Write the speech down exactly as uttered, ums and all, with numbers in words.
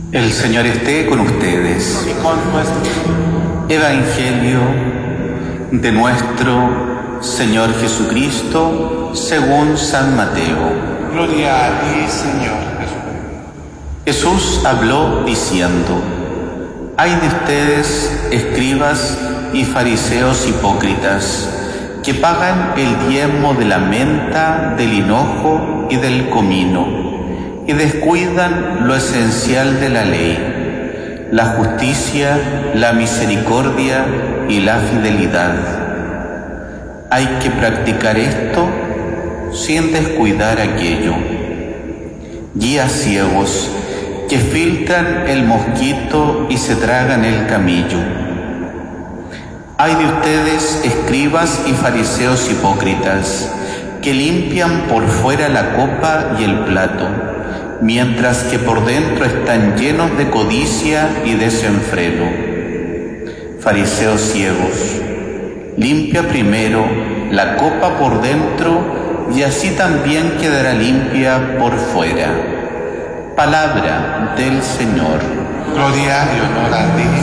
El Señor esté con ustedes. y con nuestro Evangelio de nuestro Señor Jesucristo según San Mateo. Gloria a ti, Señor Jesús. Jesús habló diciendo: «Ay de ustedes, escribas y fariseos hipócritas, que pagan el diezmo de la menta, del hinojo y del comino, y descuidan lo esencial de la ley, la justicia, la misericordia y la fidelidad. Hay que practicar esto sin descuidar aquello. Guías ciegos que filtran el mosquito y se tragan el camillo. Ay de ustedes, escribas y fariseos hipócritas, que limpian por fuera la copa y el plato, mientras que por dentro están llenos de codicia y desenfreno. Fariseos ciegos, limpia primero la copa por dentro, y así también quedará limpia por fuera». Palabra del Señor. Gloria y honor a ti,